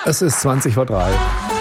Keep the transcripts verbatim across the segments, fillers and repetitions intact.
Es ist zwanzig vor drei.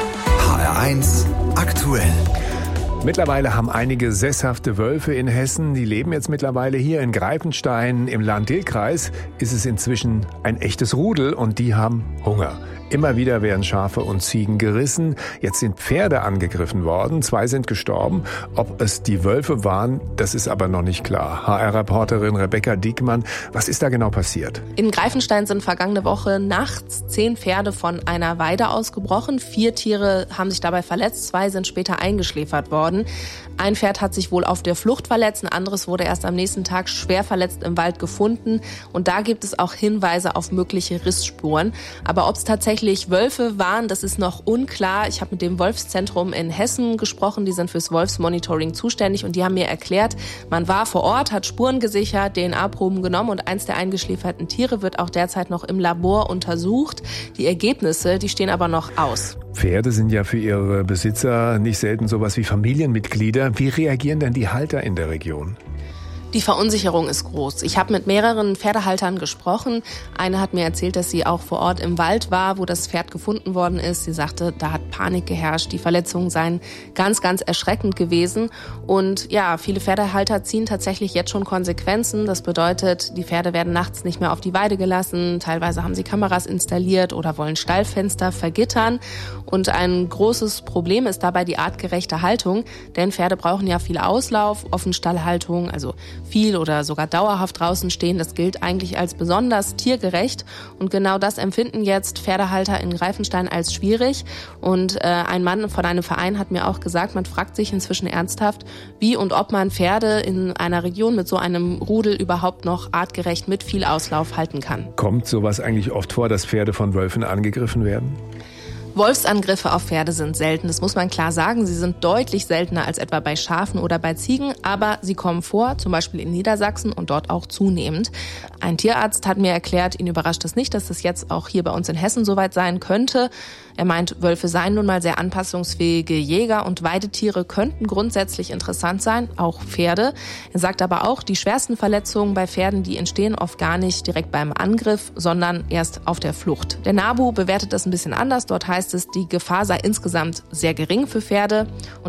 H R eins aktuell. Mittlerweile haben einige sesshafte Wölfe in Hessen, die leben jetzt mittlerweile hier in Greifenstein im Lahn-Dill-Kreis, ist es inzwischen ein echtes Rudel und die haben Hunger. Immer wieder werden Schafe und Ziegen gerissen. Jetzt sind Pferde angegriffen worden. Zwei sind gestorben. Ob es die Wölfe waren, das ist aber noch nicht klar. H R-Reporterin Rebecca Diekmann, was ist da genau passiert? In Greifenstein sind vergangene Woche nachts zehn Pferde von einer Weide ausgebrochen. Vier Tiere haben sich dabei verletzt. Zwei sind später eingeschläfert worden. Ein Pferd hat sich wohl auf der Flucht verletzt. Ein anderes wurde erst am nächsten Tag schwer verletzt im Wald gefunden. Und da gibt es auch Hinweise auf mögliche Rissspuren. Aber ob es tatsächlich Wölfe waren, das ist noch unklar. Ich habe mit dem Wolfszentrum in Hessen gesprochen, die sind fürs Wolfsmonitoring zuständig und die haben mir erklärt, man war vor Ort, hat Spuren gesichert, D N A-Proben genommen und eins der eingeschläferten Tiere wird auch derzeit noch im Labor untersucht. Die Ergebnisse, die stehen aber noch aus. Pferde sind ja für ihre Besitzer nicht selten sowas wie Familienmitglieder. Wie reagieren denn die Halter in der Region? Die Verunsicherung ist groß. Ich habe mit mehreren Pferdehaltern gesprochen. Eine hat mir erzählt, dass sie auch vor Ort im Wald war, wo das Pferd gefunden worden ist. Sie sagte, da hat Panik geherrscht. Die Verletzungen seien ganz, ganz erschreckend gewesen. Und ja, viele Pferdehalter ziehen tatsächlich jetzt schon Konsequenzen. Das bedeutet, die Pferde werden nachts nicht mehr auf die Weide gelassen. Teilweise haben sie Kameras installiert oder wollen Stallfenster vergittern. Und ein großes Problem ist dabei die artgerechte Haltung. Denn Pferde brauchen ja viel Auslauf, Offenstallhaltung, also viel oder sogar dauerhaft draußen stehen, das gilt eigentlich als besonders tiergerecht. Und genau das empfinden jetzt Pferdehalter in Greifenstein als schwierig. Und äh, ein Mann von einem Verein hat mir auch gesagt, man fragt sich inzwischen ernsthaft, wie und ob man Pferde in einer Region mit so einem Rudel überhaupt noch artgerecht mit viel Auslauf halten kann. Kommt sowas eigentlich oft vor, dass Pferde von Wölfen angegriffen werden? Wolfsangriffe auf Pferde sind selten, das muss man klar sagen. Sie sind deutlich seltener als etwa bei Schafen oder bei Ziegen, aber sie kommen vor, zum Beispiel in Niedersachsen und dort auch zunehmend. Ein Tierarzt hat mir erklärt, ihn überrascht es nicht, dass das jetzt auch hier bei uns in Hessen soweit sein könnte. Er meint, Wölfe seien nun mal sehr anpassungsfähige Jäger und Weidetiere könnten grundsätzlich interessant sein, auch Pferde. Er sagt aber auch, die schwersten Verletzungen bei Pferden, die entstehen oft gar nicht direkt beim Angriff, sondern erst auf der Flucht. Der NABU bewertet das ein bisschen anders. Dort heißt es, die Gefahr sei insgesamt sehr gering für Pferde. Und